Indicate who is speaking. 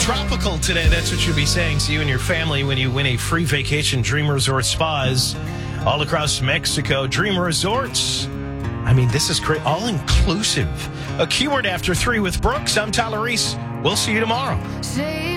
Speaker 1: tropical today. That's what you'll be saying to you and your family when you win a free vacation. Dream Resort Spas all across Mexico. Dream Resorts. I mean, this is great. All inclusive. A keyword after 3 with Brooks. I'm Tyler Reese. We'll see you tomorrow.